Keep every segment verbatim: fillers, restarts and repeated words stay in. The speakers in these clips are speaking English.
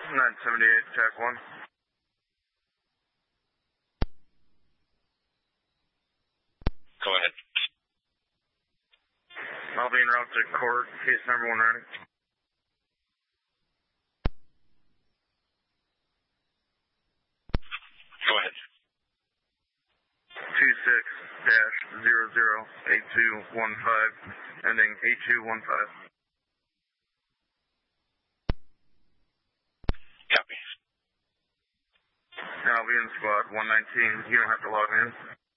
nine seventy-eight, Tac one. Go ahead. I'll be en route to court, case number one ninety. Go ahead. two six dash zero zero eight two one five, ending eight two one five. Copy. And I'll be in squad one nineteen. You don't have to log in.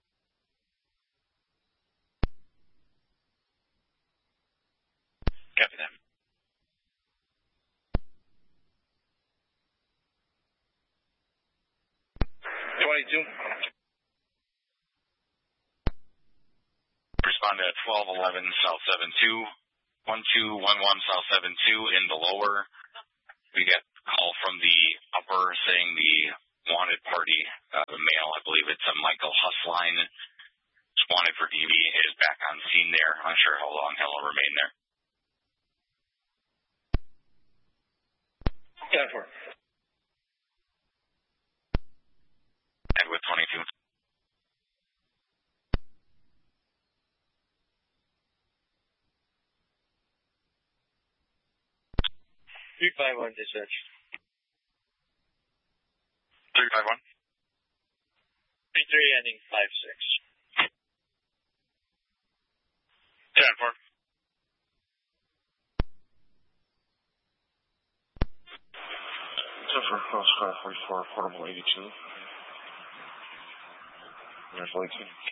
Copy that. twenty-two. Respond to twelve eleven South seven two, one two one one South seven two in the lower. We got a call from the upper saying the wanted party, uh, the male, I believe it's a Michael Husline, is wanted for D V, is back on scene there. I'm not sure how long he'll remain there. ten four. And with twenty-two. three five one dispatch. three five one. three three ending five six. ten four. ten four, cross car forty-four, portable eighty-two. There's eighteen.